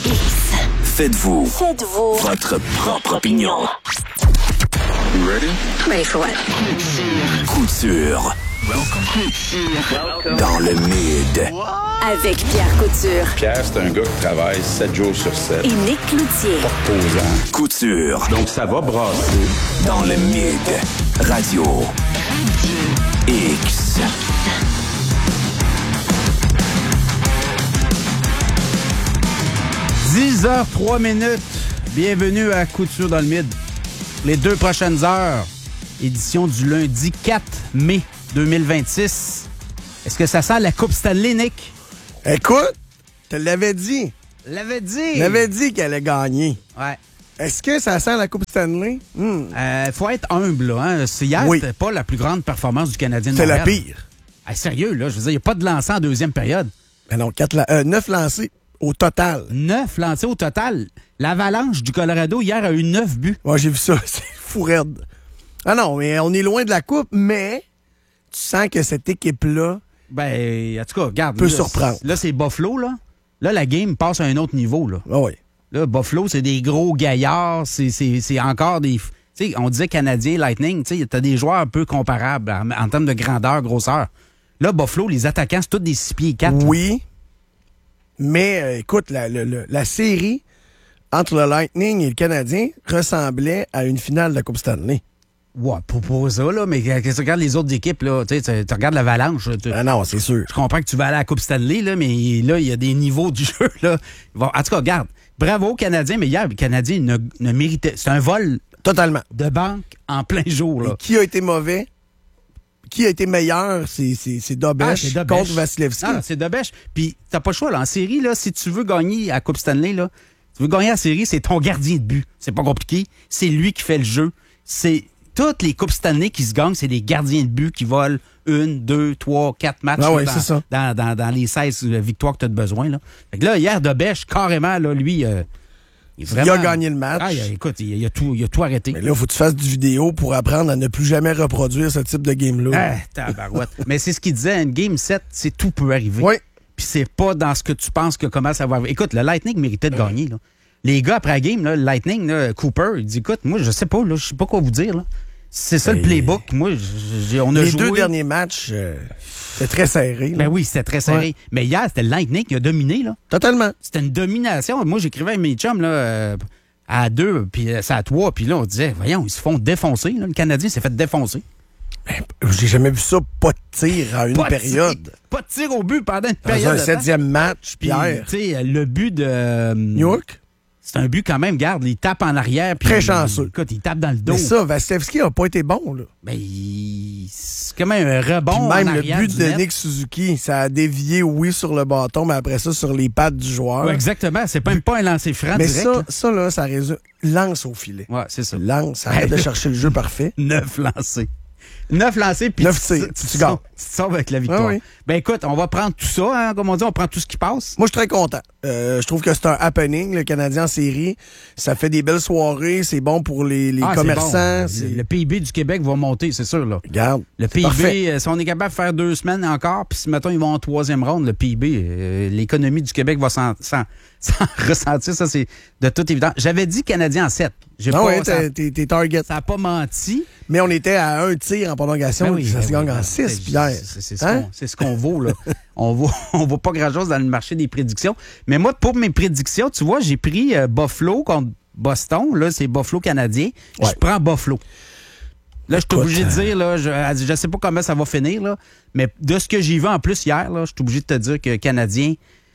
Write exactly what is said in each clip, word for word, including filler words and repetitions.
Faites-vous, Faites-vous votre propre opinion. You ready? Ready for what? Couture. Welcome. Dans le mid. Avec Pierre Couture Pierre, c'est un gars qui travaille sept jours sur sept. et Nick Cloutier. Posant. Couture. Donc, ça va brasser. Dans le mid. Radio. X. dix heures trois minutes. Bienvenue à Couture dans le mid. Les deux prochaines heures. Édition du lundi quatre mai deux mille vingt-six. Est-ce que ça sent la Coupe Stanley, Nick? Écoute, te l'avais dit. L'avait dit. L'avais dit qu'elle allait gagner. Ouais. Est-ce que ça sent la Coupe Stanley? Hmm. Euh, faut être humble, là. Hein? C'est hier, Oui. c'était pas la plus grande performance du Canadien de C'est la Montréal. pire. Ah, sérieux, là. Je veux dire, il n'y a pas de lancé en deuxième période. Ben non, quatre la- euh, neuf lancés au total. Neuf lancés au total. L'Avalanche du Colorado, hier, a eu neuf buts. Moi, j'ai vu ça. C'est fou raide. Ah non, mais on est loin de la Coupe, mais tu sens que cette équipe-là Ben, en tout cas, regarde. peut là, surprendre. Là, c'est Buffalo, là. Là, la game passe à un autre niveau, là. Ah oui. Là, Buffalo, c'est des gros gaillards. C'est, c'est, c'est encore des... Tu sais, on disait Canadien, Lightning, tu sais, t'as des joueurs un peu comparables en, en termes de grandeur, grosseur. Là, Buffalo, les attaquants, c'est tous des six pieds quatre. Oui. Mais euh, écoute, la, le- le- la série entre le Lightning et le Canadien ressemblait à une finale de la Coupe Stanley. Ouais, pour, pour ça, là, mais quand tu regardes les autres équipes, là, tu sais, tu regardes l'Avalanche. tu- Ah non, c'est sûr. Je comprends que tu vas aller à la Coupe Stanley, là, mais là, il y a des niveaux du jeu, là. Bon, en tout cas, regarde, bravo aux Canadiens, mais hier, les Canadiens ne, ne méritaient... C'est un vol Totalement. de banque en plein jour, là. Et qui a été mauvais? Qui a été meilleur? C'est, c'est, c'est Dobech Ah, c'est Dobech. contre Vasilevski. Ah, c'est Dobech. Puis t'as pas le choix, là. En série, là, si tu veux gagner à la Coupe Stanley, là, tu veux gagner la série, c'est ton gardien de but. C'est pas compliqué. C'est lui qui fait le jeu. C'est toutes les Coupes Stanley qui se gagnent, c'est des gardiens de but qui volent une, deux, trois, quatre matchs Ah là, ouais, dans, c'est ça. Dans, dans, dans les seize victoires que tu as besoin. Là. Fait que là, hier, Dobech, carrément, là, lui, euh, il, est vraiment... Il a gagné le match. Ah, il a- écoute, il a, il a tout, il a tout arrêté. Mais là, il faut que tu fasses du vidéo pour apprendre à ne plus jamais reproduire ce type de game-là. Ah, tabarouette. Mais c'est ce qu'il disait, une game sept, c'est tout peut arriver. Oui. Puis c'est pas dans ce que tu penses que comment ça va arriver. Écoute, le Lightning méritait de gagner. Là. Les gars, après la game, là, le Lightning, là, Cooper, il dit, écoute, moi, je sais pas, là, je sais pas quoi vous dire. Là. C'est ça le Ben, playbook. Moi, j'ai- on a Les joué. deux derniers matchs, euh, c'était très serré. là. Ben oui, c'était très serré. Ouais. Mais hier, c'était le Lightning qui a dominé. Là. Totalement. C'était une domination. Moi, j'écrivais à mes chums là, euh, à deux, puis euh, c'est à trois, puis là, on disait, voyons, ils se font défoncer. Là. Le Canadien s'est fait défoncer. Ben, j'ai jamais vu ça, pas de tir en une Pas de période. tir- pas de tir au but pendant une Dans période. un de temps. septième match, Puis, Pierre. tu sais, le but de... euh, New York. C'est un but quand même, garde, il tape en arrière. Puis Très il- chanceux. Écoute, il tape dans le dos. Mais ça, Vasilevski n'a pas été bon. Là. Ben, il- c'est comme un rebond Puis en même le arrière but du de net. Nick Suzuki, ça a dévié, oui, sur le bâton, mais après ça, sur les pattes du joueur. Ouais, exactement, c'est même pas un lancer franc mais direct. ça, là. ça, là, ça résume. Lance au filet. Ouais, c'est ça. Lance, arrête de chercher le jeu parfait. Neuf lancés. Neuf lancés, puis Neuf tu, tirs, tu, tu tu, gagnes. sauves- tu te sauves avec la victoire. Ah oui. Ben écoute, on va prendre tout ça, hein, comme on dit, on prend tout ce qui passe. Moi, je suis très content. Euh, je trouve que c'est un happening, le Canadien en série. Ça fait des belles soirées. C'est bon pour les, les Ah, c'est commerçants. bon. c'est- Le, le P I B du Québec va monter, c'est sûr. Là. Regarde. Le c'est P I B, parfait. euh, si on est capable de faire deux semaines encore, puis si, mettons, ils vont en troisième ronde, le P I B, euh, l'économie du Québec va s'en, s'en- s'en ressentir. Ça, c'est de toute évidence. J'avais dit Canadien en sept. J'ai Ah pas, ouais, ça t'es, t'es- t'es target. n'a pas menti. Mais on était à un tir en prolongation. Ben oui, ça ben se gagne oui, en ben, six, c'est- Pierre. C'est, c'est ce Hein? qu'on, c'est ce qu'on vaut, là. on vaut, on vaut pas grand-chose dans le marché des prédictions. Mais moi, pour mes prédictions, tu vois, j'ai pris euh, Buffalo contre Boston. Là, c'est Buffalo canadien. Ouais. Je prends Buffalo. Là, je suis Écoute, obligé de dire, là, je, je sais pas comment ça va finir, là, mais de ce que j'ai vu en plus hier, là, je suis obligé de te dire que Canadien,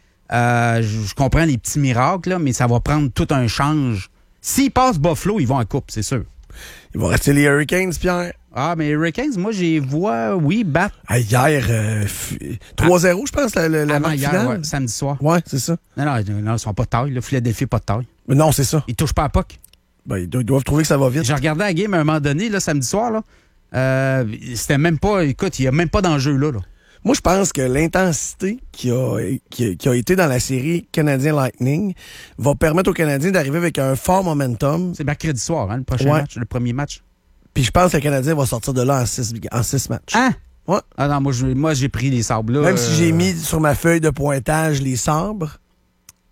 euh, je, je comprends les petits miracles, là, mais ça va prendre tout un change. S'ils passent Buffalo, ils vont en coupe, c'est sûr. Il va rester les Hurricanes, Pierre. Ah, mais Hurricanes, moi, j'ai vois, oui, battre Ah, hier, euh, f- trois zéro, je pense, la, la, la avant marque hier, finale. ouais, samedi soir. Ouais, c'est ça. Non, non, non, ils sont pas de taille. Là. Philadelphie, pas de taille. Mais non, c'est ça. Ils touchent pas à puck. Ben, ils doivent, ils doivent trouver que ça va vite. J'ai regardé la game à un moment donné, là, samedi soir. Là. Euh, c'était même pas... Écoute, il n'y a même pas d'enjeu là. là. Moi, je pense que l'intensité qui a, qui, a, qui a été dans la série Canadien Lightning va permettre aux Canadiens d'arriver avec un fort momentum. C'est mercredi soir, hein, le prochain Ouais. match, le premier match. Puis je pense que le Canadien va sortir de là en six, en six matchs. Hein? Ouais. Ah non, moi, je, moi j'ai pris les sabres. Là, Même si euh, j'ai mis sur ma feuille de pointage les sabres,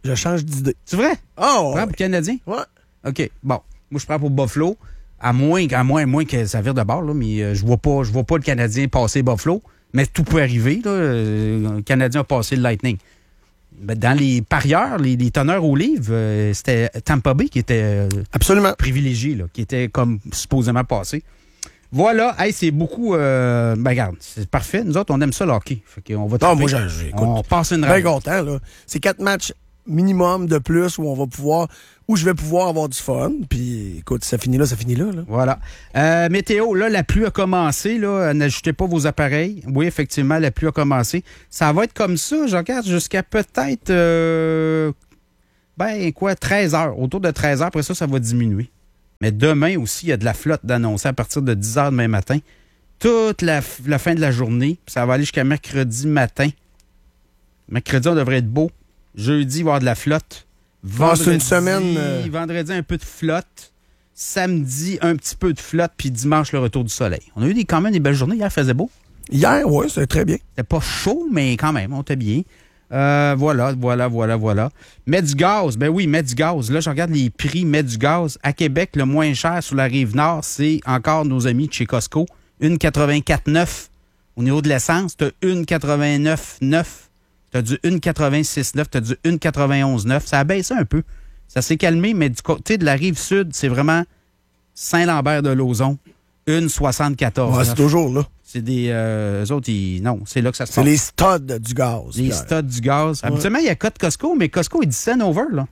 Je change d'idée. C'est vrai? Oh! Tu prends pour le Canadien? Ouais. OK. Bon. Moi, je prends pour Buffalo. À moins, à moins, à moins que ça vire de bord, là, mais euh, je vois pas, je vois pas le Canadien passer Buffalo. Mais tout peut arriver. Là. Euh, le Canadien a passé le Lightning. Mais dans les parieurs, les, les teneurs au livre, euh, c'était Tampa Bay qui était euh, Absolument. privilégié, là, qui était comme supposément passé. Voilà. Hey, c'est beaucoup... Euh, ben regarde, c'est parfait. Nous autres, on aime ça le hockey. Fait qu'on va Non, triper. moi, j'ai- j'écoute. On passe une Bien règle. content, là. C'est quatre matchs minimum de plus où on va pouvoir, où je vais pouvoir avoir du fun. Puis, écoute, ça finit là, ça finit là, là. Voilà. Euh, météo, là, la pluie a commencé. Là, n'ajoutez pas vos appareils. Oui, effectivement, la pluie a commencé. Ça va être comme ça, je regarde, jusqu'à peut-être, euh, ben, quoi, treize heures. Autour de treize heures. Après ça, ça va diminuer. Mais demain aussi, il y a de la flotte d'annoncer à partir de dix heures demain matin. Toute la, la fin de la journée. Puis ça va aller jusqu'à mercredi matin. Mercredi, on devrait être beau. Jeudi, il va y avoir de la flotte. Ah, c'est une semaine, euh, Vendredi, un peu de flotte. Samedi, un petit peu de flotte. Puis dimanche, le retour du soleil. On a eu des, quand même des belles journées. Hier, il faisait beau. Hier, oui, c'était très bien. C'était pas chaud, mais quand même, on était bien. Euh, voilà, voilà, voilà, voilà. Mets du gaz. Ben oui, mets du gaz. Là, je regarde les prix. Mets du gaz. À Québec, le moins cher sur la Rive-Nord, c'est encore nos amis de chez Costco. un virgule quatre-vingt-quatre neuf. Au niveau de l'essence, tu as un virgule quatre-vingt-neuf neuf. Tu as du un virgule quatre-vingt-six neuf, tu as du un virgule quatre-vingt-onze neuf. Ça a baissé un peu. Ça s'est calmé, mais du côté de la Rive-Sud, c'est vraiment Saint-Lambert-de-Lauzon, un virgule soixante-quatorze. Ouais, c'est toujours là. C'est des... Euh, eux autres, ils, non, c'est là que ça se C'est passe. les studs du gaz. Les Pierre. studs du gaz. Ouais. Habituellement, il y a code Costco, mais Costco est dix cents over, là.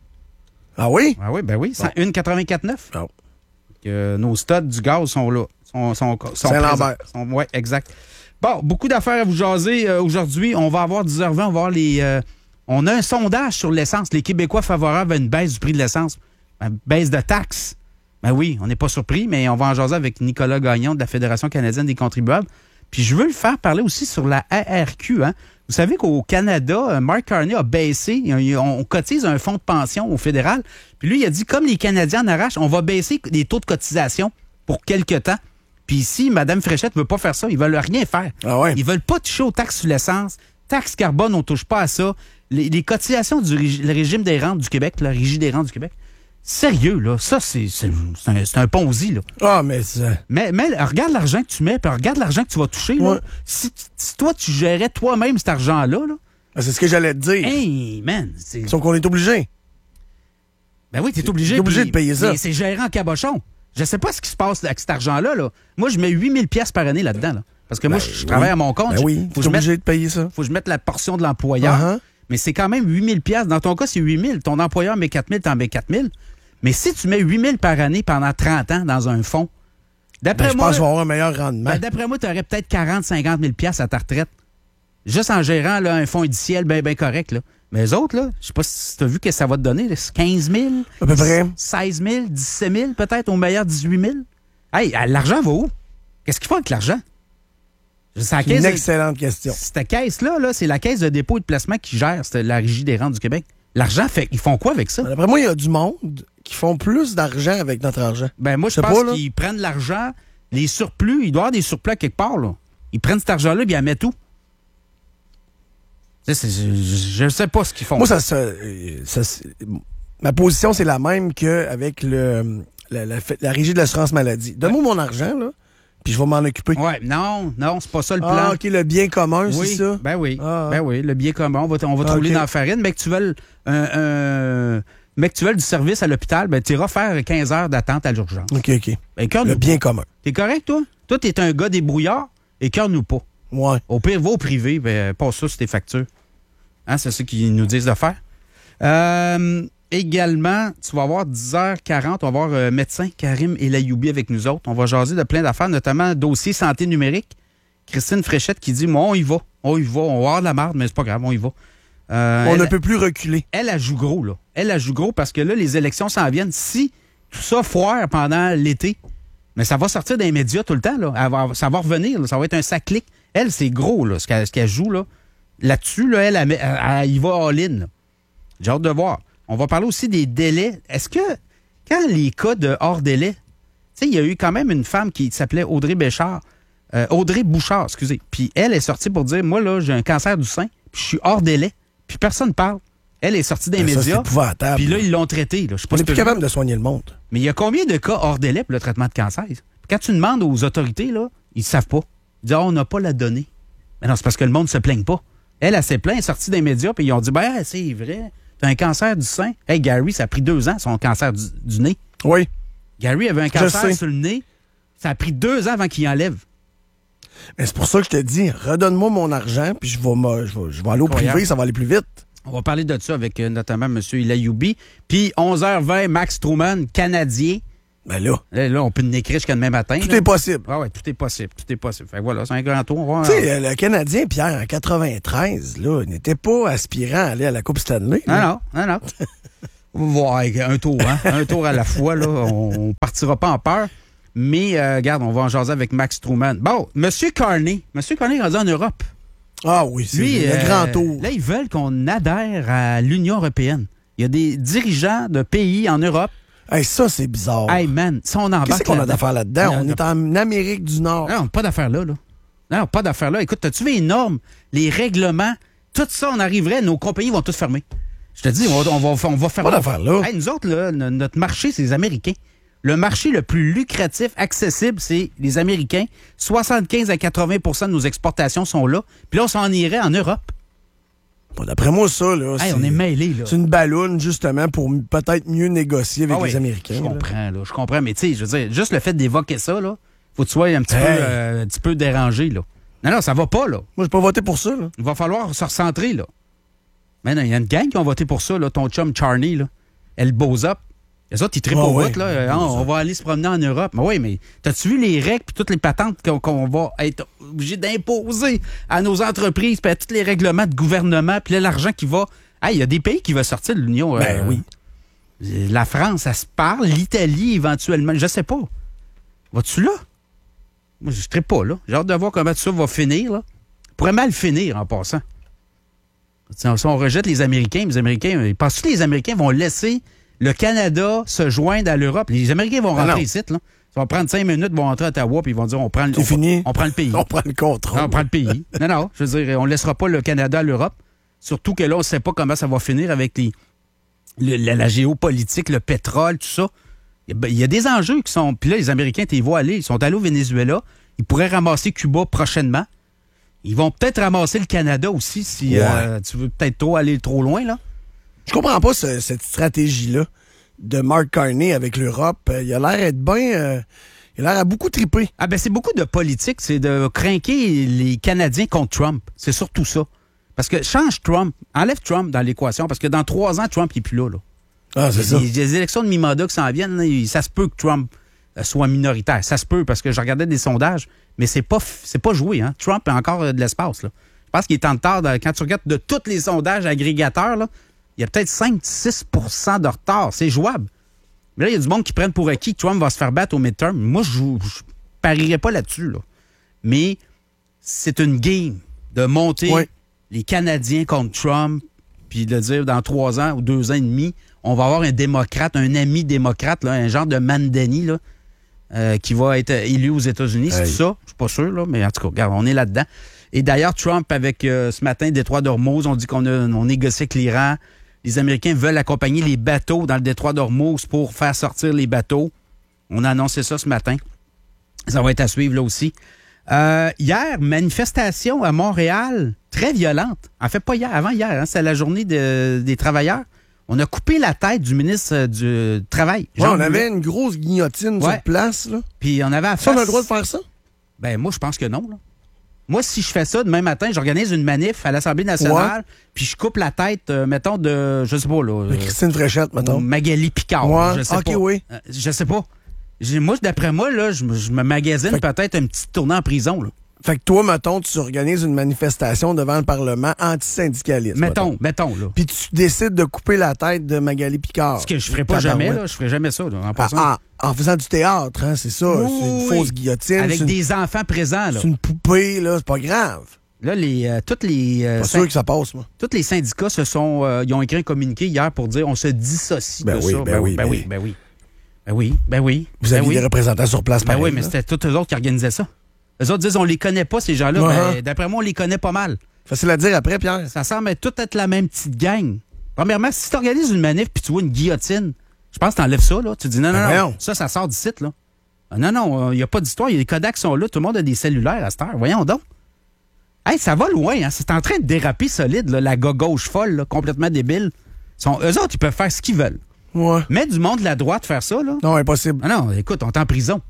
Ah oui? Ah oui, ben oui, c'est un virgule quatre-vingt-quatre neuf. Oh. Que nos studs du gaz sont là. Sont, sont, sont Saint-Lambert. Oui, exact. Bon, beaucoup d'affaires à vous jaser euh, aujourd'hui. On va avoir dix heures vingt, on va avoir les... euh, on a un sondage sur l'essence. Les Québécois favorables à une baisse du prix de l'essence. Une baisse de taxes. Ben oui, on n'est pas surpris, mais on va en jaser avec Nicolas Gagnon de la Fédération canadienne des contribuables. Puis je veux le faire parler aussi sur la A R Q. Hein. Vous savez qu'au Canada, Mark Carney a baissé, on cotise un fonds de pension au fédéral. Puis lui, il a dit, comme les Canadiens en arrachent, on va baisser les taux de cotisation pour quelque temps. Puis ici, Mme Fréchette ne veut pas faire ça. Ils veulent rien faire. Ah ouais. Ils veulent pas toucher aux taxes sur l'essence. Taxes carbone, on ne touche pas à ça. Les, les cotisations du régi- le régime des rentes du Québec, le régime des rentes du Québec, sérieux, là, ça, c'est, c'est, c'est un, c'est un ponzi, là. Ah, mais c'est... Mais, mais regarde l'argent que tu mets, puis regarde l'argent que tu vas toucher. Là. Ouais. Si, si toi, tu gérais toi-même cet argent-là, là, Ah, c'est ce que j'allais te dire. hey, man, c'est... Sauf qu'on est obligé. Ben oui, t'es obligé. T'es obligé puis- de payer ça. Mais c'est géré en cabochon. Je sais pas ce qui se passe avec cet argent-là. Là. Moi, je mets huit mille dollars par année là-dedans. Là. Parce que moi, Ben je, je oui. travaille à mon compte. Ben oui, Faut t'es que je mette- obligé de payer ça. faut que je mette la portion de l'employeur. Uh-huh. Mais c'est quand même huit mille dollars. Dans ton cas, c'est huit mille. Ton employeur met quatre mille, t'en mets quatre mille. Mais si tu mets huit mille par année pendant trente ans dans un fonds, d'après Ben, je moi, pense qu'on va avoir un meilleur rendement. ben, d'après moi, tu aurais peut-être quarante, cinquante mille dollars à ta retraite. Juste en gérant là, un fonds indiciel bien ben correct. Là. Mais les autres, là, je sais pas si tu as vu que ça va te donner. Là, c'est quinze mille, À peu près. seize mille, dix-sept mille, peut-être, au meilleur dix-huit mille. Hey, l'argent va où? Qu'est-ce qu'ils font avec l'argent? C'est la C'est une caisse de- excellente question. Cette caisse-là, là, c'est la caisse de dépôt et de placement qui gère cette- la Régie des rentes du Québec. L'argent, fait, ils font quoi avec ça? D'après moi, il y a du monde qui font plus d'argent avec notre argent. Ben moi, je sais pense pas, là. qu'ils prennent l'argent, les surplus, il doit y avoir des surplus à quelque part, là. Ils prennent cet argent-là et ils en mettent où? Tu sais, c'est- Je ne sais pas ce qu'ils font. Moi, ça, se- euh, ça se- ma position, c'est la même qu'avec le, la, la, la Régie de l'assurance maladie. Donne-moi mon argent, là, puis je vais m'en occuper. Ouais, non, non, c'est pas ça le plan. Ah, OK, le bien commun, oui, c'est ça? ben oui, Ah. ben oui, le bien commun, on va, t- on va te Ah, rouler ok. dans la farine, mais que tu veux un, un- mais que tu veux du service à l'hôpital, ben tu iras faire quinze heures d'attente à l'urgence. OK, OK. Ben, cœur Le nous bien commun. T'es correct, toi? Toi, t'es un gars débrouillard et cœur-nous pas. Ouais. Au pire, va au privé, ben, passe ça sur tes factures. Hein, c'est ça qu'ils nous disent de faire. Euh, également, tu vas avoir dix heures quarante, on va avoir euh, médecin Karim Elayoubi avec nous autres. On va jaser de plein d'affaires, notamment dossier santé numérique. Christine Fréchette qui dit, moi, on y va. On y va. On va avoir de la marde, mais c'est pas grave, on y va. Euh, On elle, ne peut plus reculer. elle, elle joue gros, là. Elle, elle joue gros parce que là, les élections s'en viennent. Si tout ça foire pendant l'été, mais ça va sortir des médias tout le temps, là. Elle va- ça va revenir, là. Ça va être un sac-clic. Elle, c'est gros, là, ce qu'elle, ce qu'elle joue, là. Là-dessus, là, elle, elle, elle, elle y va all-in, là. J'ai hâte de voir. On va parler aussi des délais. Est-ce que, quand les cas de hors délai, tu sais, il y a eu quand même une femme qui s'appelait Audrey Béchard, euh, Audrey Bouchard, excusez. Puis elle est sortie pour dire, moi, là, j'ai un cancer du sein, puis je suis hors délai, puis personne ne parle. Elle est sortie des Ben, ça, médias. c'est épouvantable. Puis là, ils l'ont traité. Là. Je sais pas On si n'est plus t'as vu. capable de soigner le monde. Mais il y a combien de cas hors délai pour le traitement de cancer? Quand tu demandes aux autorités, là, ils ne savent pas. Ils disent, ah, on n'a pas la donnée. Mais non, c'est parce que le monde ne se plaigne pas. Elle, elle s'est plainte, elle est sortie des médias, puis ils ont dit, ben, c'est vrai, t'as un cancer du sein. Hey, Gary, ça a pris deux ans, son cancer du, du nez. Oui. Gary avait un Je cancer sais. sur le nez. Ça a pris deux ans avant qu'il enlève. Mais c'est pour ça que je te dis, redonne-moi mon argent, puis je vais, me- je vais, je vais aller au Incroyable. privé, ça va aller plus vite. On va parler de ça avec euh, notamment M. Ilayoubi. Puis, onze heures vingt, Max Truman, Canadien. Ben là, Là, là, on peut le écrire jusqu'à demain matin. tout là. est possible. Ah ouais, tout est possible, tout est possible. Fait que voilà, c'est un grand tour. On va- Tu sais, le Canadien, Pierre, en quatre-vingt-treize, là, il n'était pas aspirant à aller à la Coupe Stanley. là. Non, non, non, non. On va voir avec un tour, hein? Un tour à la fois, là. On partira pas en peur. Mais, euh, regarde, on va en jaser avec Max Truman. Bon, M. Carney. M. Carney est rendu en Europe. Ah oui, c'est Lui, le euh, grand tour. Là, ils veulent qu'on adhère à l'Union européenne. Il y a des dirigeants de pays en Europe. Hey, ça, c'est bizarre. Hey, man, ça, on embarque Qu'est-ce qu'on a là-dedans. d'affaires là-dedans? Non, On non. est en Amérique du Nord. Non, pas d'affaires là, là. Non, pas d'affaires là. Écoute, as-tu vu les normes, les règlements, tout ça, on arriverait, nos compagnies vont toutes fermer. Je te dis, on va, on va, on va fermer. Pas d'affaires là. Hey, nous autres, là, no- notre marché, c'est les Américains. Le marché le plus lucratif, accessible, c'est les Américains. soixante-quinze à quatre-vingts pour cent de nos exportations sont là. Puis là, on s'en irait en Europe. Bon, d'après moi, ça, là, Hey, c'est, on est mêlés, là. c'est une balloune, justement, pour m- peut-être mieux négocier avec Ah oui, les Américains. Je là. comprends, là. Je comprends. Mais tu sais, je veux dire, juste le fait d'évoquer ça, là, faut que tu sois un petit, Hey. peu, euh, un petit peu dérangé, là. Non, non, ça va pas, là. Moi, j'ai pas voté pour ça. Là. Il va falloir se recentrer, là. Mais non, il y a une gang qui ont voté pour ça, là. Ton chum Charney, là. Elle bosse up. Les autres, ils trippent Ouais, au ouais, bout, là. ils Ah, bossent on up. va aller se promener en Europe. Mais oui, mais t'as-tu vu les règles et toutes les patentes qu'on, qu'on va être obligé d'imposer à nos entreprises, puis à tous les règlements de gouvernement, puis là, l'argent qui va. Ah, il y a des pays qui vont sortir de l'Union. Ben oui. La France, ça se parle. L'Italie, éventuellement. Je sais pas. Vas-tu là? Moi, je ne serai pas là. J'ai hâte de voir comment tout ça va finir, là. Pourrait mal finir en passant. Si on, si on rejette les Américains, les Américains, ils pensent que les Américains vont laisser le Canada se joindre à l'Europe. Les Américains vont Ben rentrer non. ici, là. Ça va prendre cinq minutes, ils vont rentrer à Ottawa, puis ils vont dire on prend le, C'est on, fini. on prend le pays. On prend le contrôle. Non, on prend le pays. Non, non, je veux dire, on ne laissera pas le Canada à l'Europe. Surtout que là, on ne sait pas comment ça va finir avec les, le- la, la géopolitique, le pétrole, tout ça. Il y a- il y a des enjeux qui sont. Puis là, les Américains, tu les vois aller. Ils sont allés au Venezuela. Ils pourraient ramasser Cuba prochainement. Ils vont peut-être ramasser le Canada aussi si Ouais. euh, tu veux peut-être trop aller trop loin, là. Je comprends pas ce- cette stratégie-là de Mark Carney avec l'Europe. Euh, Il a l'air d'être bien... euh, il a l'air à beaucoup triper. Ah ben c'est beaucoup de politique, c'est de craquer les Canadiens contre Trump. C'est surtout ça. Parce que change Trump, enlève Trump dans l'équation, parce que dans trois ans, Trump n'est plus là, là. Ah, c'est Il y ça. a des élections de mi-mandat qui s'en viennent. Là, il- ça se peut que Trump euh, soit minoritaire. Ça se peut, parce que je regardais des sondages, mais c'est pas f- c'est pas joué. Hein. Trump a encore euh, de l'espace. Là. Je pense qu'il est en retard. de- quand tu regardes de tous les sondages agrégateurs, là, il y a peut-être cinq à six pour cent de retard. C'est jouable. Mais là, il y a du monde qui prennent pour acquis que Trump va se faire battre au midterm. Moi, je ne parierais pas là-dessus. Là. Mais c'est une game de monter Oui. les Canadiens contre Trump, puis de dire dans trois ans ou deux ans et demi, on va avoir un démocrate, un ami démocrate, là, un genre de Mandani, là, euh, qui va être élu aux États-Unis. C'est Hey. ça? Je suis pas sûr, là, mais en tout cas, regarde, on est là-dedans. Et d'ailleurs, Trump, avec euh, ce matin, détroit d'Ormuz, on dit qu'on a on négocie avec l'Iran. Les Américains veulent accompagner les bateaux dans le détroit d'Ormuz pour faire sortir les bateaux. On a annoncé ça ce matin. Ça va être à suivre là aussi. Euh, hier, manifestation à Montréal, très violente. En fait, pas hier, avant hier, hein, c'est la journée de- des travailleurs. On a coupé la tête du ministre euh, du Travail. Ouais, Jean on avait Boulet. une grosse guillotine Ouais. sur place. Là. Puis on avait à Ça, on a face- le droit de faire ça? Ben, moi, je pense que non. Là. Moi, si je fais ça demain matin, j'organise une manif à l'Assemblée nationale, puis je coupe la tête, euh, mettons, de, je sais pas, là, De euh, Christine Fréchette, mettons. Magali Picard. Ouais. Je sais Ok, pas. oui. Euh, je sais pas. J'ai- Moi, d'après moi, là, je, me- je me magasine Fait que- peut-être un petit tournant en prison. Là. Fait que toi, mettons, tu organises une manifestation devant le Parlement antisyndicaliste. Mettons, mettons, là. Puis tu décides de couper la tête de Magali Picard. Ce que je ferais pas Tabarouette. jamais, là. Je ferais jamais ça, là, en Ah, passant. ah, en faisant du théâtre, hein, c'est ça. Oui, c'est une oui. fausse guillotine. Avec c'est une, des enfants présents, là. c'est une poupée, là. C'est pas grave. Là, les, euh, toutes les, euh, Pas syn- sûr que ça passe, moi. tous les syndicats se sont, euh, ils ont écrit un communiqué hier pour dire on se dissocie Ben de oui, ça. ben oui, ben mais- oui, ben oui. Ben oui, ben oui. Vous ben aviez oui. des représentants sur place, Ben pareil. oui, mais là. c'était tous eux autres qui organisaient ça. Eux autres disent on les connaît pas, ces gens-là. Uh-huh. Ben, d'après moi, on les connaît pas mal. Facile à dire après, Pierre. Ça semble être tout être la même petite gang. Premièrement, si tu organises une manif puis tu vois une guillotine, je pense que tu enlèves ça, là. Tu dis non, non, Ben non, voyons. ça, ça sort d'ici, là. Ah, non, non, il n'y a pas d'histoire. Il y a des Kodak qui sont là. Tout le monde a des cellulaires à cette heure. Voyons donc. Hey, ça va loin, hein. C'est en train de déraper solide, là, la gauche folle, là, complètement débile. Ils sont, eux autres, ils peuvent faire ce qu'ils veulent. Ouais. Mais du monde de la droite faire ça, là. Non, impossible. Ah non, écoute, on est en prison.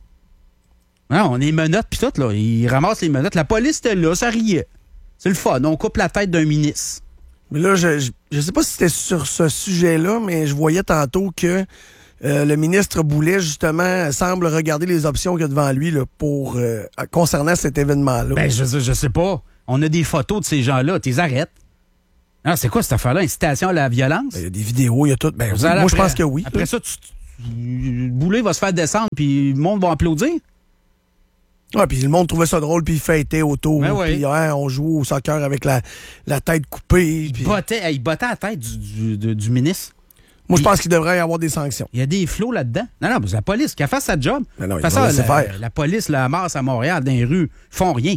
Non, on est menottes puis tout, là. Ils ramassent les menottes. La police était là, ça riait. C'est le fun. On coupe la tête d'un ministre. Mais là, je, je, je sais pas si c'était sur ce sujet-là, mais je voyais tantôt que euh, le ministre Boulet, justement, semble regarder les options qu'il y a devant lui là, pour euh, concernant cet événement-là. Ben, je, je sais pas. On a des photos de ces gens-là. T'es arrêtes. Non, c'est quoi cette affaire-là? Incitation à la violence? Il y a des vidéos, il y a tout. Ben, Vous oui, allez moi, je après- pense que oui. Après ça, tu, tu- Boulet va se faire descendre, puis le monde va applaudir. Ouais, puis le monde trouvait ça drôle, puis il fêtait autour. Ben oui. Puis ouais, on joue au soccer avec la, la tête coupée. Il puis- bottait, hey, il bottait à la tête du, du, de- du ministre. Moi, je il- pense qu'il devrait y avoir des sanctions. Il y a des flots là-dedans. Non, non, mais c'est la police qui a fait sa job. Ben non, De ils toute vont façon, laisser la, faire. la police, la masse à Montréal, dans les rues, font rien.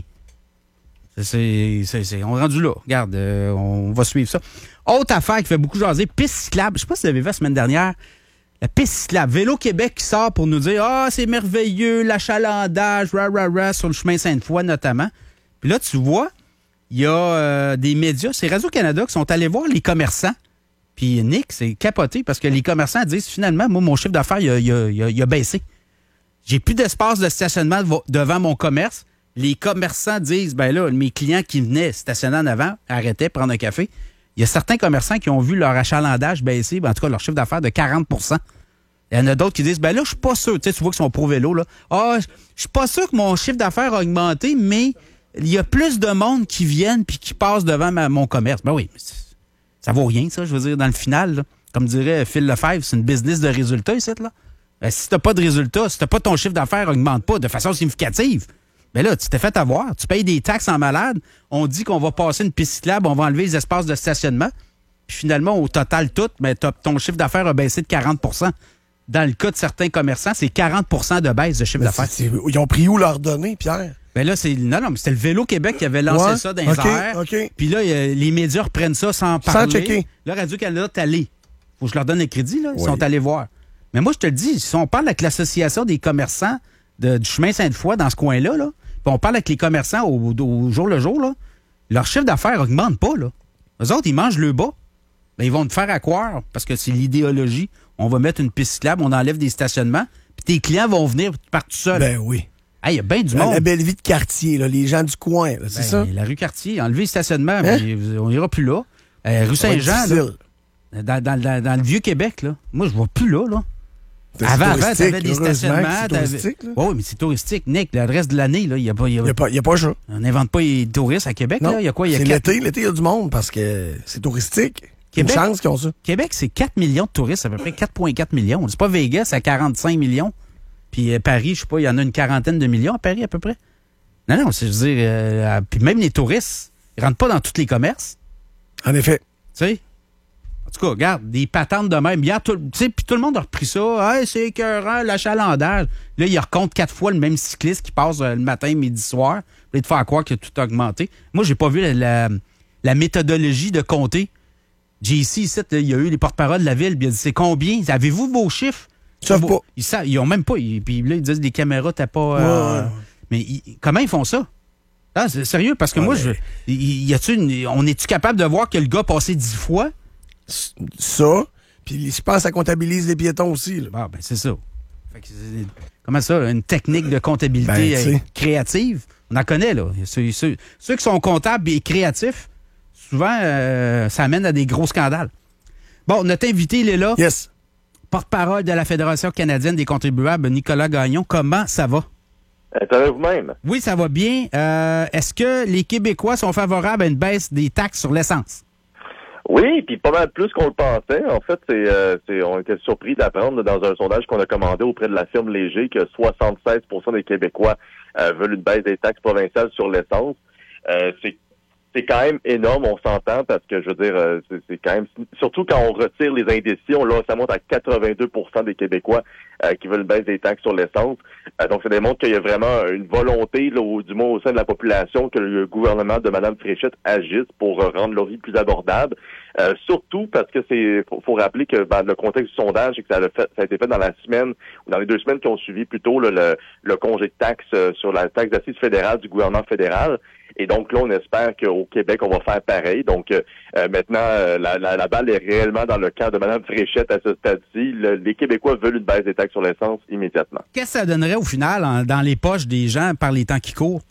C'est, c'est, c'est, c'est- on est rendu là. Regarde, euh, on va suivre ça. Autre affaire qui fait beaucoup jaser, piste cyclable. Je sais pas si vous avez vu la semaine dernière. La piste cyclable. Vélo Québec qui sort pour nous dire « Ah, c'est merveilleux, l'achalandage, ra, ra, ra, sur le chemin Sainte-Foy notamment. » Puis là, tu vois, il y a euh, des médias, c'est Radio-Canada, qui sont allés voir les commerçants. Puis Nick, c'est capoté parce que les commerçants disent finalement, moi, mon chiffre d'affaires, il a, il a- il a- il a baissé. J'ai plus d'espace de stationnement dev- devant mon commerce. Les commerçants disent, ben là, mes clients qui venaient stationner en avant arrêtaient, prendre un café. Il y a certains commerçants qui ont vu leur achalandage baisser, ben, en tout cas leur chiffre d'affaires de quarante pour cent. Il y en a d'autres qui disent, ben là, je suis pas sûr. Tu sais, tu vois qu'ils sont pro-vélo, là. Ah, je suis pas sûr que mon chiffre d'affaires a augmenté, mais il y a plus de monde qui viennent puis qui passent devant ma- mon commerce. Ben oui, mais c'est- ça vaut rien, ça, je veux dire, dans le final. Là. Comme dirait Phil Lefebvre, c'est une business de résultats ici, là. Ben, si t'as pas de résultats, si t'as pas ton chiffre d'affaires augmente pas de façon significative, ben là, tu t'es fait avoir. Tu payes des taxes en malade. On dit qu'on va passer une piste cyclable, on va enlever les espaces de stationnement. Puis finalement, au total tout, ben, t'as- ton chiffre d'affaires a baissé de quarante pour cent. Dans le cas de certains commerçants, c'est quarante pour cent de baisse de chiffre Mais d'affaires. c'est- c'est- ils ont pris où leurs données, Pierre? Ben là, c'est. Non, non, mais c'était le Vélo Québec qui avait lancé Ouais, ça dans les ok, airs. ok. Puis là, euh, les médias reprennent ça sans parler. checker. Là, Radio-Canada est allé. Faut que je leur donne le crédit, là. Ils Oui. sont allés voir. Mais moi, je te le dis, si on parle avec l'Association des commerçants de- du chemin Sainte-Foy dans ce coin-là, là, puis on parle avec les commerçants au, au jour le jour, là, leur chiffre d'affaires augmente pas, là. Eux autres, ils mangent le bas. Ben, ils vont te faire à croire, parce que c'est l'idéologie. On va mettre une piste cyclable, on enlève des stationnements, puis tes clients vont venir par tout seuls. Ben oui. Hey, il y a bien du La, monde. la belle vie de quartier, là, les gens du coin, là, c'est Ben, ça? La rue Cartier, enlever le stationnement, Hein? puis on ira plus là. Euh, rue Ça va être Saint-Jean, là, difficile. dans, dans- dans- dans le Vieux-Québec, là, moi, je vois plus là. là. C'est Avant, avant, touristique, t'avais des heureusement que stationnements. c'est t'avais- touristique, là. Oui, mais c'est touristique. Nick, le reste de l'année, il n'y a pas. y a- Il n'y a, pas- il y a pas ça. On n'invente pas les touristes à Québec. Non, Il y a quoi? Il y a c'est quatre- l'été. L'été, il y a du monde parce que c'est touristique. Québec- Une chance qu'ils ont ça. Québec, c'est quatre millions de touristes, à peu près quatre virgule quatre millions. C'est pas Vegas à quarante-cinq millions. Puis euh, Paris, je sais pas, il y en a une quarantaine de millions à Paris, à peu près. Non, non, c'est, je veux dire, euh, euh, puis même les touristes, ils rentrent pas dans tous les commerces. En effet. Tu sais? En tout cas, regarde, des patentes de même. Hier, tout, tu sais, puis tout le monde a repris ça. Hey, c'est écœurant, l'achalandage. Là, il recompte quatre fois le même cycliste qui passe euh, le matin, midi, soir. Puis il te faire croire que tout a augmenté. Moi, j'ai pas vu la, la, la méthodologie de compter. J C, ici, là, il y a eu les porte-paroles de la ville. Puis il a dit, c'est combien? Avez-vous vos chiffres? Ils savent Vos- pas. Ils, savent, ils ont même pas. Ils- puis là, ils disent, les caméras, t'as pas... euh, Ouais, ouais. Mais ils- comment ils font ça? Ah, c'est sérieux, parce que Ouais, moi, mais- je, y, y a-tu une- on est-tu capable de voir que le gars a passé dix fois? Ça. Puis je pense que ça comptabilise les piétons aussi. Là. Ah, ben c'est ça. Fait que c'est- comment ça, une technique de comptabilité Ben, tu sais. euh, créative? On en connaît, là. Ceux, ceux- ceux qui sont comptables et créatifs, souvent, euh, ça amène à des gros scandales. Bon, notre invité, il est là. Yes. Porte-parole de la Fédération canadienne des contribuables, Nicolas Gagnon. Comment ça va? Ça va vous-même? Oui, ça va bien. Euh, est-ce que les Québécois sont favorables à une baisse des taxes sur l'essence? Oui, puis pas mal plus qu'on le pensait. En fait, c'est, euh, c'est on était surpris d'apprendre dans un sondage qu'on a commandé auprès de la firme Léger que soixante-seize pour cent des Québécois euh, veulent une baisse des taxes provinciales sur l'essence. Euh, c'est c'est quand même énorme, on s'entend, parce que je veux dire, euh, c'est, c'est quand même surtout quand on retire les indécis, on, là, ça monte à quatre-vingt-deux pour cent des Québécois euh, qui veulent une baisse des taxes sur l'essence. Euh, donc, ça démontre qu'il y a vraiment une volonté, là, au, du moins au sein de la population, que le gouvernement de Mme Fréchette agisse pour euh, rendre leur vie plus abordable. Euh, surtout parce que c'est faut, faut rappeler que ben, le contexte du sondage, c'est que ça a, fait, ça a été fait dans la semaine ou dans les deux semaines qui ont suivi plutôt là, le, le congé de taxe euh, sur la taxe d'assises fédérale du gouvernement fédéral. Et donc là, on espère qu'au Québec, on va faire pareil. Donc euh, maintenant, euh, la, la, la balle est réellement dans le camp de Mme Fréchette à ce stade-ci. Le, les Québécois veulent une baisse des taxes sur l'essence immédiatement. Qu'est-ce que ça donnerait au final en, dans les poches des gens par les temps qui courent?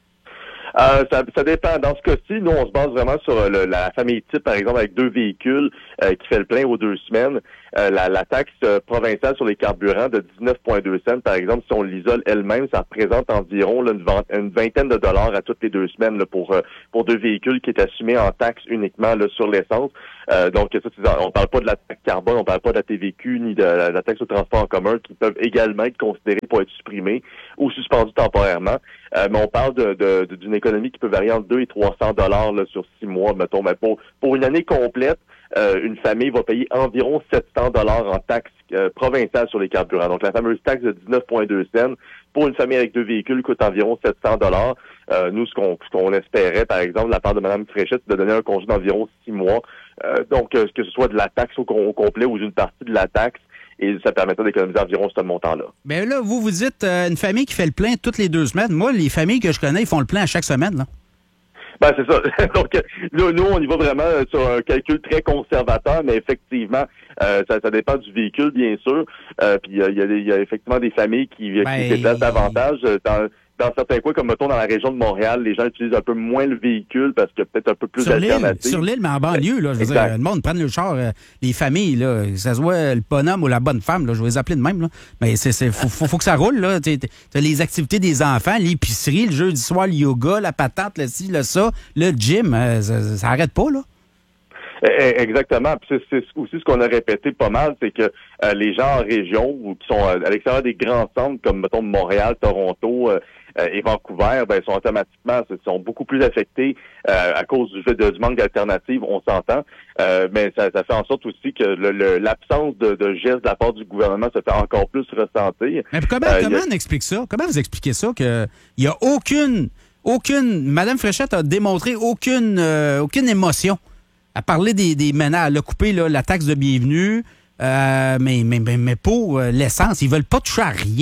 Euh, ça, ça dépend. Dans ce cas-ci, nous, on se base vraiment sur le, la famille type, par exemple, avec deux véhicules euh, qui fait le plein aux deux semaines. Euh, la, la taxe euh, provinciale sur les carburants de dix-neuf virgule deux cents, par exemple, si on l'isole elle-même, ça représente environ là, une, vent, une vingtaine de dollars à toutes les deux semaines là, pour euh, pour deux véhicules qui est assumé en taxe uniquement là, sur l'essence. Euh, donc, ça, c'est, on parle pas de la taxe carbone, on parle pas de la T V Q ni de la, la taxe au transport en commun qui peuvent également être considérées pour être supprimées ou suspendues temporairement. Euh, mais on parle de, de, de, d'une économie qui peut varier entre deux et trois cents dollars là, sur six mois, mettons. Mais pour, pour une année complète, euh, une famille va payer environ sept cents dollars en taxes euh, provinciales sur les carburants. Donc, la fameuse taxe de dix-neuf virgule deux cents, pour une famille avec deux véhicules, coûte environ sept cents dollars. Euh, nous, ce qu'on, ce qu'on espérait, par exemple, de la part de Mme Fréchette, c'est de donner un congé d'environ six mois. Euh, donc, euh, que ce soit de la taxe au, au complet ou d'une partie de la taxe, et ça permettrait d'économiser environ ce montant-là. Bien là, vous vous dites euh, une famille qui fait le plein toutes les deux semaines. Moi, les familles que je connais, ils font le plein à chaque semaine, là. Ben, c'est ça. Donc, nous, nous, on y va vraiment sur un calcul très conservateur, mais effectivement, euh, ça, ça dépend du véhicule, bien sûr. Euh, puis, il y, y, y a effectivement des familles qui, ben, qui se déplacent davantage. Dans, dans certains coins, comme mettons dans la région de Montréal, les gens utilisent un peu moins le véhicule parce qu'il y a peut-être un peu plus sur d'alternatives. L'île, sur l'île, mais en banlieue, là, je veux dire, le monde prenne le char, euh, les familles, là, que ça soit le bonhomme ou la bonne femme, là, je vais les appeler de même, là. Mais c'est, c'est, faut, faut, faut que ça roule, là. T'as, t'as les activités des enfants, l'épicerie, le jeudi soir, le yoga, la patente, le ci, le ça, le gym, euh, ça, ça arrête pas, là. Exactement. Puis c'est, c'est aussi ce qu'on a répété pas mal, c'est que euh, les gens en région ou qui sont euh, à l'extérieur des grands centres comme mettons Montréal, Toronto euh, euh, et Vancouver, ben sont automatiquement sont beaucoup plus affectés euh, à cause du fait de, du manque d'alternatives, on s'entend. Euh, mais ça, ça fait en sorte aussi que le, le, l'absence de, de gestes de la part du gouvernement se fait encore plus ressentir. Mais comment, euh, comment a... on explique ça? Comment vous expliquez ça que il y a aucune aucune Mme Fréchette a démontré aucune euh, aucune émotion à parler des, des ménages, elle a coupé là, la taxe de bienvenue, euh, mais, mais, mais, mais pour euh, l'essence, ils veulent pas toucher à rien.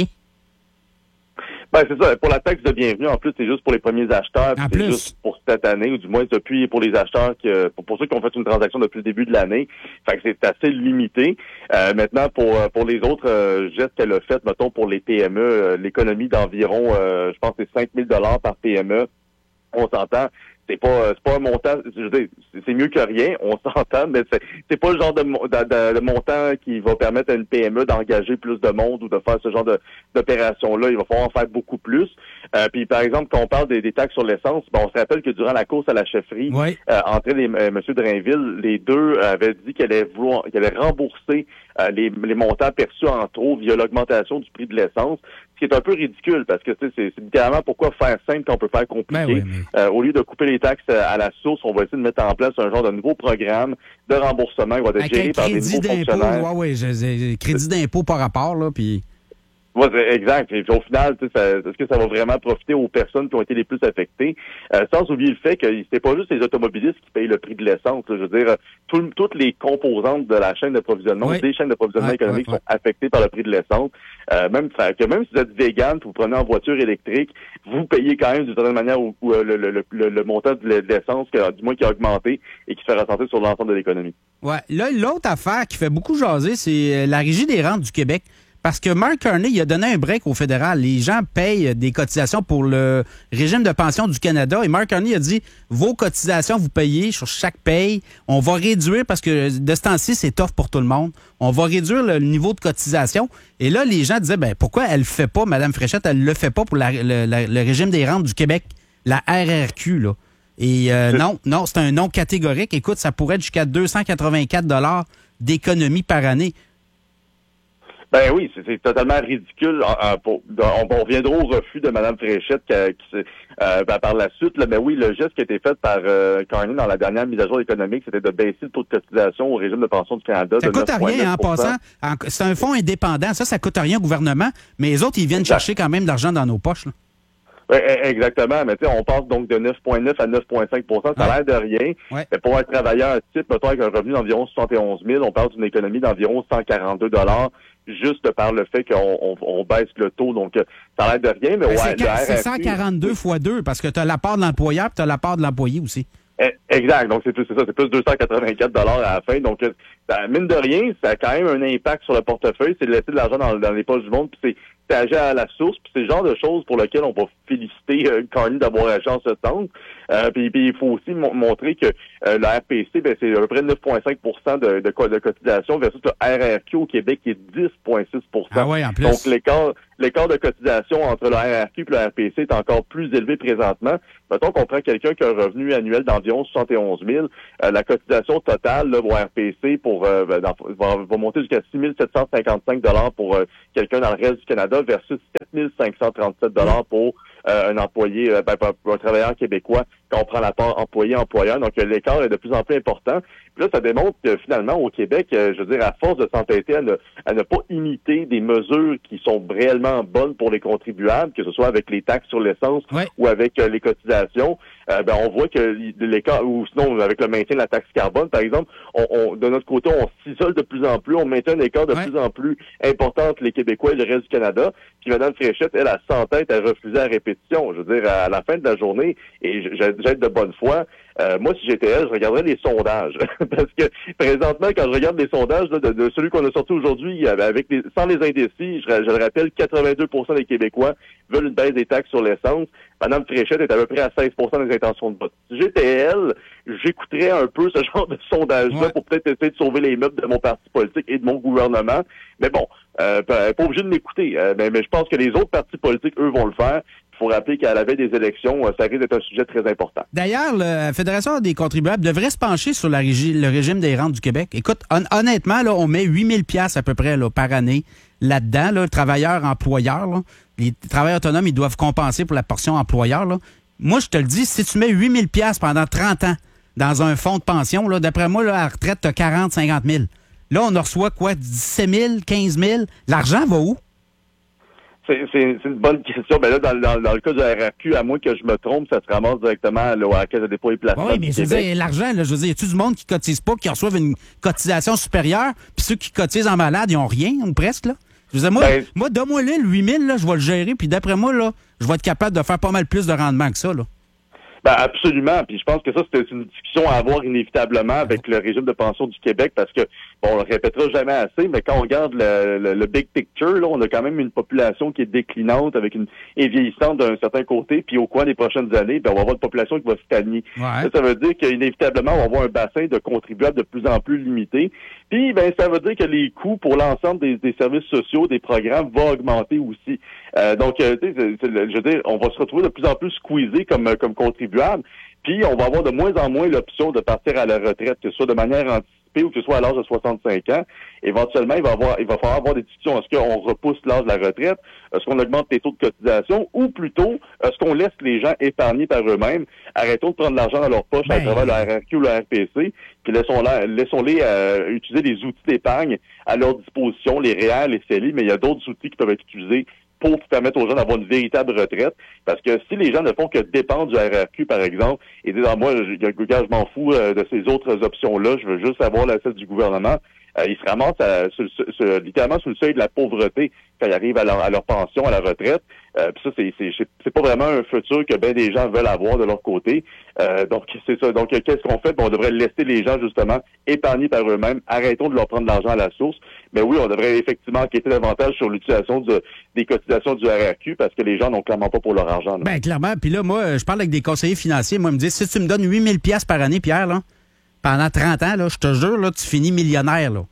Ben, c'est ça. Pour la taxe de bienvenue, en plus, c'est juste pour les premiers acheteurs. En c'est plus. juste pour cette année, ou du moins depuis pour les acheteurs, qui, pour, pour ceux qui ont fait une transaction depuis le début de l'année. Fait que c'est assez limité. Euh, maintenant, pour pour les autres euh, gestes qu'elle a fait, mettons, pour les P M E, euh, l'économie d'environ, euh, je pense que c'est cinq mille dollars par P M E. On s'entend. C'est pas c'est pas un montant, je veux dire, c'est mieux que rien, on s'entend, mais c'est c'est pas le genre de, de, de montant qui va permettre à une P M E d'engager plus de monde ou de faire ce genre de d'opération-là. Il va falloir en faire beaucoup plus. Euh, puis par exemple, quand on parle des, des taxes sur l'essence, bon, on se rappelle que durant la course à la chefferie, oui. euh, entre les euh, M. Drainville, les deux avaient dit qu'elle allait vouloir qu'elle allait rembourser euh, les, les montants perçus en trop via l'augmentation du prix de l'essence. Ce qui est un peu ridicule parce que c'est, c'est littéralement pourquoi faire simple quand on peut faire compliqué. Ben oui, mais... euh, au lieu de couper les taxes à la source, on va essayer de mettre en place un genre de nouveau programme de remboursement qui va être avec géré par des nouveaux fonctionnaires. Oui, oui, crédit d'impôt par rapport, là, puis... Oui, exact. Et puis, au final, ça, est-ce que ça va vraiment profiter aux personnes qui ont été les plus affectées? Euh, sans oublier le fait que c'est pas juste les automobilistes qui payent le prix de l'essence. Là. Je veux dire, tout, toutes les composantes de la chaîne d'approvisionnement, oui. des chaînes d'approvisionnement oui, économique oui, oui. sont affectées par le prix de l'essence. Euh, même, que même si vous êtes vegan, vous prenez en voiture électrique, vous payez quand même d'une certaine manière où, où, euh, le, le, le, le montant de l'essence, que, du moins qui a augmenté et qui se fait ressentir sur l'ensemble de l'économie. Ouais. Là, l'autre affaire qui fait beaucoup jaser, c'est la Régie des rentes du Québec. Parce que Mark Carney, il a donné un break au fédéral. Les gens payent des cotisations pour le régime de pension du Canada. Et Mark Carney a dit, vos cotisations, vous payez sur chaque paye. On va réduire, parce que de ce temps-ci, c'est tough pour tout le monde. On va réduire le niveau de cotisation. Et là, les gens disaient, ben pourquoi elle le fait pas, Mme Fréchette, elle le fait pas pour la, le, la, le régime des rentes du Québec, la R R Q, là. Et euh, non, non, c'est un non catégorique. Écoute, ça pourrait être jusqu'à deux cent quatre-vingt-quatre dollars d'économie par année. Ben oui, c'est, c'est totalement ridicule. Euh, pour, on, on reviendra au refus de Mme Fréchette qui, qui, euh, ben, par la suite. Là, mais oui, le geste qui a été fait par euh, Carney dans la dernière mise à jour économique, c'était de baisser le taux de cotisation au régime de pension du Canada. Ça de coûte rien en passant. En, c'est un fonds indépendant. Ça, ça coûte rien au gouvernement. Mais les autres, ils viennent exact. chercher quand même de l'argent dans nos poches. Là. Oui, exactement. Mais tu sais, on passe donc de neuf virgule neuf à neuf virgule cinq pour cent. Ça a l'air de rien. Ouais. Mais pour un travailleur type, mettons, avec un revenu d'environ soixante et onze mille, on parle d'une économie d'environ cent quarante-deux dollars juste par le fait qu'on on, on baisse le taux. Donc, ça a l'air de rien. Mais Ben, ouais, c'est, le R R Q, c'est cent quarante-deux fois deux parce que tu as la part de l'employeur et tu as la part de l'employé aussi. Exact. Donc, c'est plus, c'est ça. C'est plus deux cent quatre-vingt-quatre dollars à la fin. Donc, ça, mine de rien, ça a quand même un impact sur le portefeuille. C'est de laisser de l'argent dans, dans les poches du monde. Puis c'est, c'est agir à la source. Puis c'est le genre de choses pour lesquelles on va féliciter euh, Carney d'avoir agi en ce sens. Euh, puis, puis il faut aussi m- montrer que euh, le R P C, ben, c'est à peu près neuf virgule cinq pour cent de, de, de cotisation versus le R R Q au Québec qui est dix virgule six pour cent. Ah ouais, en plus. Donc, l'écart, l'écart de cotisation entre le R R Q et le R P C est encore plus élevé présentement. Mettons qu'on prend quelqu'un qui a un revenu annuel d'environ soixante et onze mille, euh, la cotisation totale là, au R P C pour euh, dans, va, va monter jusqu'à six mille sept cent cinquante-cinq dollars pour euh, quelqu'un dans le reste du Canada versus sept mille cinq cent trente-sept dollars pour euh, un employé, euh, ben, pour un travailleur québécois quand on prend la part employé-employeur. Donc, euh, l'écart est de plus en plus important. Puis là, ça démontre que finalement, au Québec, euh, je veux dire, à force de s'entêter à ne, à ne pas imiter des mesures qui sont réellement bonnes pour les contribuables, que ce soit avec les taxes sur l'essence Ouais. ou avec euh, les cotisations, euh, ben on voit que l'écart, ou sinon avec le maintien de la taxe carbone, par exemple, on, on de notre côté, on s'isole de plus en plus, on maintient un écart de Ouais. plus en plus important entre les Québécois et le reste du Canada. Puis Mme Fréchette, elle, elle s'entête à refuser à répétition. Je veux dire, à la fin de la journée, et j'aide de bonne foi, Euh, moi, si j'étais elle, je regarderais les sondages. Parce que présentement, quand je regarde les sondages là, de, de celui qu'on a sorti aujourd'hui, avec les, sans les indécis, je, je le rappelle, quatre-vingt-deux pour cent des Québécois veulent une baisse des taxes sur l'essence. Mme Fréchette est à peu près à seize pour cent des intentions de vote. Si j'étais elle, j'écouterais un peu ce genre de sondage-là Ouais. pour peut-être essayer de sauver les meubles de mon parti politique et de mon gouvernement. Mais bon, euh, pas, pas obligé de m'écouter. Euh, mais, mais je pense que les autres partis politiques, eux, vont le faire. Il faut rappeler qu'à la veille des élections, ça risque d'être un sujet très important. D'ailleurs, la Fédération des contribuables devrait se pencher sur la régi- le régime des rentes du Québec. Écoute, hon- honnêtement, là, on met huit mille dollars à peu près là, par année là-dedans, là, le travailleur-employeur. Là. Les travailleurs autonomes, ils doivent compenser pour la portion employeur. Là. Moi, je te le dis, si tu mets huit mille dollars pendant trente ans dans un fonds de pension, là, d'après moi, là, à la retraite, tu as quarante, cinquante mille. Là, on en reçoit quoi? dix-sept mille, quinze mille? L'argent va où? C'est, c'est, c'est une bonne question. Ben là, dans, dans, dans le cas du R R Q, à moins que je me trompe, ça se ramasse directement là, à la Caisse de dépôt et placement. Oui, mais je veux dire, l'argent, là, je veux dire, y a-tu du monde qui cotise pas, qui reçoivent une cotisation supérieure, puis ceux qui cotisent en malade, ils ont rien, ou presque, là? Je veux dire, moi, Ben, moi donne-moi là, le huit mille, là, je vais le gérer, puis d'après moi, là, je vais être capable de faire pas mal plus de rendement que ça, là. Ben absolument. Puis je pense que ça, c'est une discussion à avoir inévitablement avec le régime de pension du Québec parce que, bon, on le répétera jamais assez, mais quand on regarde le, le, le big picture, là, on a quand même une population qui est déclinante avec une et vieillissante d'un certain côté, puis au cours des prochaines années, ben, on va avoir une population qui va stagner. Ouais. Ça, ça veut dire qu'inévitablement, on va avoir un bassin de contribuables de plus en plus limité. Puis, ben, ça veut dire que les coûts pour l'ensemble des, des services sociaux, des programmes, vont augmenter aussi. Euh, donc, euh, tu sais, je veux dire, on va se retrouver de plus en plus squeezé comme, comme contribuable. Puis, on va avoir de moins en moins l'option de partir à la retraite, que ce soit de manière anticipée ou que ce soit à l'âge de soixante-cinq ans. Éventuellement, il va avoir, il va falloir avoir des discussions. Est-ce qu'on repousse l'âge de la retraite? Est-ce qu'on augmente les taux de cotisation? Ou plutôt, est-ce qu'on laisse les gens épargner par eux-mêmes? Arrêtons de prendre l'argent dans leur poche Ben, à travers le R R Q ou le R P C, puis laissons-les, laissons-les euh, utiliser les outils d'épargne à leur disposition, les R E E R, les C E L I, mais il y a d'autres outils qui peuvent être utilisés pour permettre aux gens d'avoir une véritable retraite. Parce que si les gens ne font que dépendre du R R Q, par exemple, et disent, ah, moi, je, je m'en fous euh, de ces autres options-là, je veux juste avoir la celle du gouvernement, euh, ils se ramassent à, sur, sur, littéralement sur le seuil de la pauvreté quand ils arrivent à leur, à leur pension, à la retraite. Euh, puis ça, c'est, c'est, c'est pas vraiment un futur que bien des gens veulent avoir de leur côté. Euh, donc, c'est ça. Donc, qu'est-ce qu'on fait? Bon, on devrait laisser les gens, justement, épargnés par eux-mêmes. Arrêtons de leur prendre l'argent à la source. Mais oui, on devrait effectivement enquêter davantage sur l'utilisation de, des cotisations du R R Q parce que les gens n'ont clairement pas pour leur argent. Là. Ben, clairement. Puis là, moi, je parle avec des conseillers financiers. Moi, ils me disent, si tu me donnes huit mille dollars par année, Pierre, là, pendant trente ans, là, je te jure, là, tu finis millionnaire, là.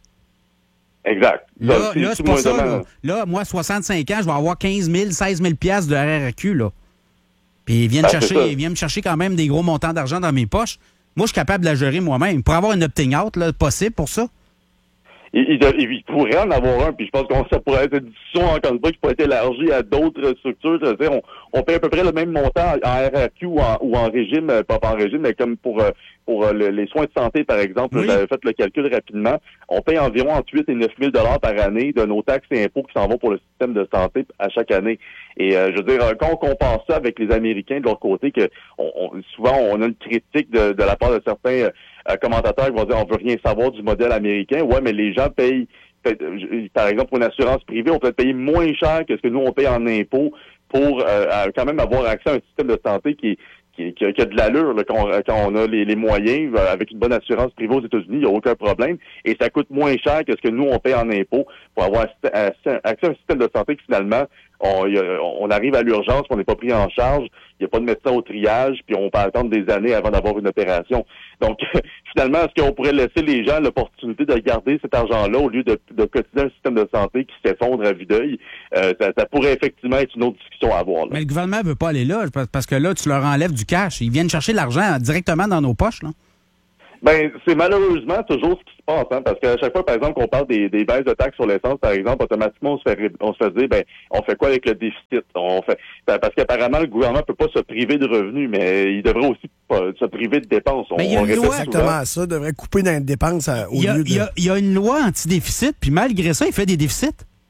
Exact. Là, Donc, si- là si c'est pas moi, ça. demain- Là. Là, moi, soixante-cinq ans, je vais avoir quinze mille, seize mille dollars de R R Q, là. Puis ils viennent, Ben, c'est chercher, ça. ils viennent me chercher quand même des gros montants d'argent dans mes poches. Moi, je suis capable de la gérer moi-même. Pour avoir une opting-out, là, possible pour ça? il, il, il pourrait en avoir un, puis je pense qu'on ça pourrait être une discussion encore une fois qui pourrait être élargie à d'autres structures. Je veux dire, on, on paye à peu près le même montant en R R Q ou en, ou en régime, pas en régime, mais comme pour pour le, les soins de santé, par exemple. Oui. J'avais fait le calcul rapidement. On paye environ entre huit et neuf mille dollars par année de nos taxes et impôts qui s'en vont pour le système de santé à chaque année. Et euh, je veux dire, quand on compare ça avec les Américains de leur côté, que on, on, souvent on a une critique de, de la part de certains euh, commentateurs qui vont dire on veut rien savoir du modèle américain. Ouais, mais les gens payent, payent par exemple, pour une assurance privée, on peut payer moins cher que ce que nous on paye en impôts pour euh, quand même avoir accès à un système de santé qui est Qui, qui, qui a de l'allure là, quand, on, quand on a les, les moyens, euh, avec une bonne assurance privée aux États-Unis, il n'y a aucun problème. Et ça coûte moins cher que ce que nous, on paye en impôts pour avoir accès à un système de santé qui, finalement, on, y a, on arrive à l'urgence, on n'est pas pris en charge, il n'y a pas de médecin au triage, puis on peut attendre des années avant d'avoir une opération. Donc, finalement, est-ce qu'on pourrait laisser les gens l'opportunité de garder cet argent-là au lieu de, de cotiser un système de santé qui s'effondre à vue d'œil? Euh, ça, ça pourrait effectivement être une autre discussion à avoir. Là. Mais le gouvernement ne veut pas aller là, parce que là, tu leur enlèves du cash. Ils viennent chercher l'argent directement dans nos poches, là. Ben, c'est malheureusement toujours ce qui se passe, hein, parce qu'à chaque fois, par exemple, qu'on parle des, des baisses de taxes sur l'essence, par exemple, automatiquement, on se fait, on se fait dire, ben, on fait quoi avec le déficit? On fait, ben, parce qu'apparemment, le gouvernement peut pas se priver de revenus, mais il devrait aussi pas se priver de dépenses. Mais il y a on une loi, exactement ça, devrait couper dans les dépenses à, au il y a, lieu de... Il y a, il y a une loi anti-déficit, puis malgré ça, il fait des déficits.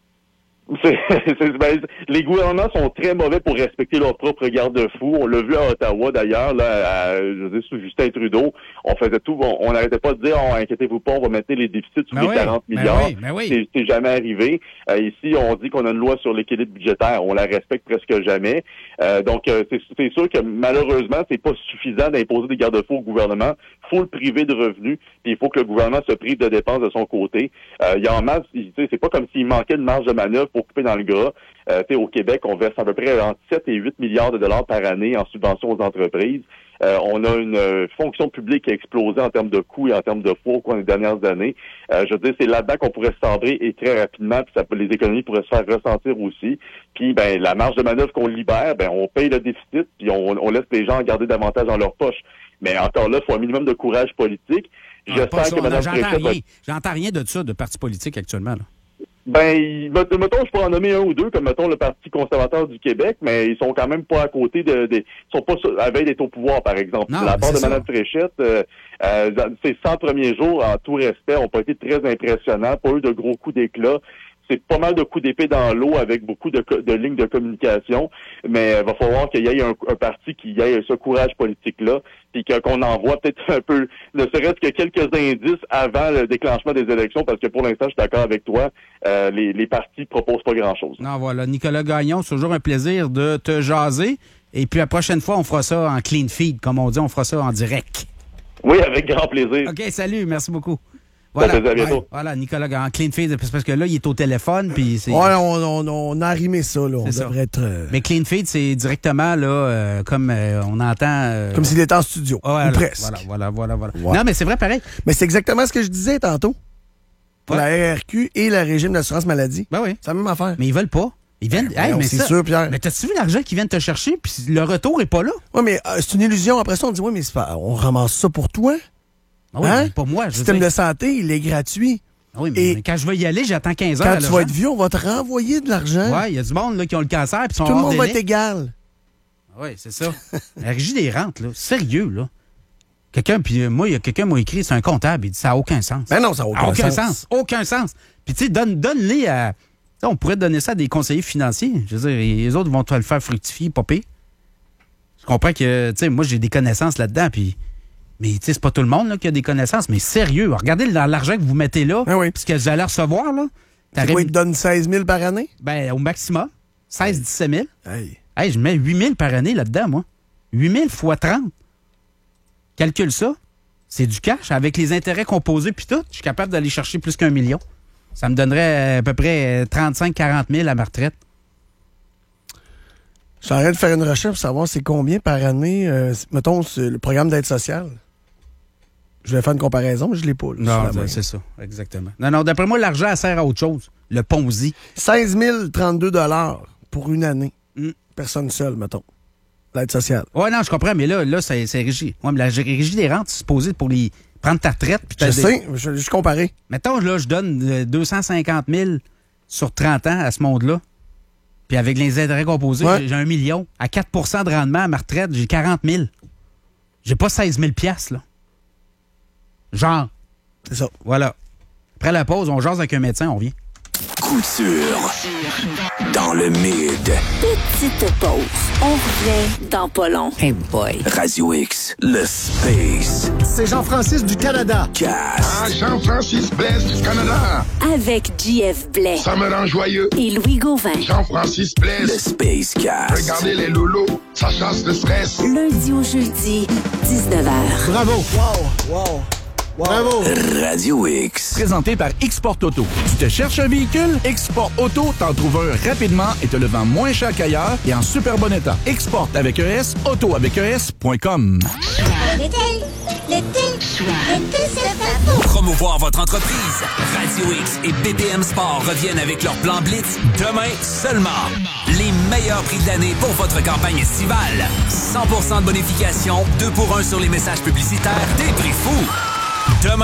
C'est, c'est, ben, les gouvernements sont très mauvais pour respecter leurs propres garde-fous. On l'a vu à Ottawa d'ailleurs, là, à, je veux dire, sous Justin Trudeau, on faisait tout, on n'arrêtait pas de dire, oh, inquiétez-vous pas, on va mettre les déficits sous ben les oui, quarante milliards. Ben oui, ben oui. C'est, c'est jamais arrivé. Euh, ici, on dit qu'on a une loi sur l'équilibre budgétaire, on la respecte presque jamais. Euh, donc, euh, c'est, c'est sûr que malheureusement, c'est pas suffisant d'imposer des garde-fous au gouvernement. Il faut le priver de revenus, puis il faut que le gouvernement se prive de dépenses de son côté. Euh, il y a en masse, c'est pas comme s'il manquait de marge de manœuvre pour couper dans le gras. Euh, au Québec, on verse à peu près entre sept et huit milliards de dollars par année en subventions aux entreprises. Euh, on a une euh, fonction publique qui a explosé en termes de coûts et en termes de fonds au cours des dernières années. Euh, je veux dire, c'est là-dedans qu'on pourrait se sabrer et très rapidement, puis ça peut, les économies pourraient se faire ressentir aussi. Puis, ben, la marge de manœuvre qu'on libère, ben, on paye le déficit, puis on, on laisse les gens garder davantage dans leur poche. Mais encore là, il faut un minimum de courage politique. J'espère ah, que Mme J'entends rien. J'entends rien de ça, de parti politique actuellement, là. Ben, mettons, je pourrais en nommer un ou deux, comme mettons le Parti conservateur du Québec, mais ils sont quand même pas à côté de, de ils sont pas à veille d'être au pouvoir, par exemple. Non, de la part de ça. Mme Fréchette, euh, euh, ces cent premiers jours, en tout respect, ont pas été très impressionnants, pas eu de gros coups d'éclat. C'est pas mal de coups d'épée dans l'eau avec beaucoup de, de lignes de communication, mais il euh, va falloir qu'il y ait un, un parti qui ait ce courage politique-là, puis qu'on envoie peut-être un peu, ne serait-ce que quelques indices avant le déclenchement des élections, parce que pour l'instant, je suis d'accord avec toi, euh, les, les partis proposent pas grand-chose. Non, voilà. Nicolas Gagnon, c'est toujours un plaisir de te jaser, et puis la prochaine fois, on fera ça en clean feed, comme on dit, on fera ça en direct. Oui, avec grand plaisir. OK, salut, merci beaucoup. Voilà, à bientôt. Ouais, voilà, Nicolas en clean feed, parce que là, il est au téléphone. Puis c'est... Ouais, on, on, on a arrimé ça, là. On c'est devrait ça. être. Euh... Mais clean feed, c'est directement, là, euh, comme euh, on entend. Euh... Comme s'il était en studio. Voilà, ou presque. Voilà, voilà, voilà. voilà. Ouais. Non, mais c'est vrai, pareil. Mais c'est exactement ce que je disais tantôt. Pour ouais. la R R Q et le régime d'assurance maladie. Ben oui. C'est la même affaire. Mais ils veulent pas. Ils viennent. Ben, hey, non, mais c'est ça... sûr, Pierre. Mais t'as-tu vu l'argent qu'ils viennent te chercher, puis le retour est pas là? Oui, mais euh, c'est une illusion. Après ça, on dit, oui, mais c'est pas... on ramasse ça pour toi. Ah oui, hein? mais pour moi. Je Le système dire... de santé, il est gratuit. Ah oui, mais et quand je vais y aller, j'attends quinze heures. Quand tu vas être vieux, on va te renvoyer de l'argent. Oui, il y a du monde là, qui ont le cancer. Puis sont tout le monde délai. va être égal. Oui, c'est ça. La régie des rentes, là, sérieux, là. Quelqu'un, puis euh, moi, il y a quelqu'un m'a écrit, c'est un comptable, il dit ça n'a aucun sens. Ben non, ça n'a aucun, ah, aucun sens. sens. Aucun sens. Puis tu sais, donne, donne-les à... T'sais, on pourrait donner ça à des conseillers financiers. Je veux dire, les autres vont te le faire fructifier, pas pire. Je comprends que, tu sais, moi, j'ai des connaissances là-dedans, puis... Mais tu sais, c'est pas tout le monde là, qui a des connaissances, mais sérieux, regardez l'argent que vous mettez là, ben oui. puis ce que vous allez recevoir, là. C'est quoi, ils te donnent seize mille par année? Ben, au maximum. seize à dix-sept mille. Hey. Hey, je mets huit mille par année là-dedans, moi. huit mille fois trente. Calcule ça. C'est du cash. Avec les intérêts composés puis tout, je suis capable d'aller chercher plus qu'un million. Ça me donnerait à peu près trente-cinq à quarante mille à ma retraite. J'arrête de faire une recherche pour savoir c'est combien par année, euh, mettons, le programme d'aide sociale. Je vais faire une comparaison, mais je ne l'ai pas. Là, non, c'est ça, exactement. Non, non, d'après moi, l'argent elle sert à autre chose. Le Ponzi. seize mille trente-deux dollars pour une année. Mm. Personne seule, mettons. L'aide sociale. Oui, non, je comprends, mais là, là c'est, c'est régi. Ouais, mais la régie des rentes, c'est supposé pour les prendre ta retraite. Puis Je t'as sais, je vais juste comparer. Mettons, là, je donne euh, deux cent cinquante mille sur trente ans à ce monde-là. Puis avec les intérêts composés, Ouais. j'ai, j'ai un million. À quatre pour cent de rendement à ma retraite, j'ai quarante mille. J'ai pas seize mille piastres, là. Genre. C'est ça. Voilà. Après la pause, on jase avec un médecin, on revient. Couture. Dans le mid. Petite pause. On revient dans pas long. Hey boy. Radio X. Le Space C'est Jean-Francis du Canada. Cast. Ah, Jean-Francis Blaise du Canada. Avec J F Blais Ça me rend joyeux. et Louis Gauvin. Jean-Francis Le Blaise. Space Cast. Regardez les loulous. Ça chasse le stress. Lundi au jeudi, dix-neuf heures. Bravo. Wow. Wow. Bravo. Radio X. Présenté par Export Auto. Tu te cherches un véhicule? Export Auto t'en trouve un rapidement et te le vend moins cher qu'ailleurs et en super bon état. Export avec un S, auto avec un S point com. L'été, l'été, l'été, c'est fait pour. Promouvoir votre entreprise. Radio X et B P M Sport reviennent avec leur plan Blitz demain seulement. Les meilleurs prix de l'année pour votre campagne estivale. cent pour cent de bonification, deux pour un sur les messages publicitaires, des prix fous. Demain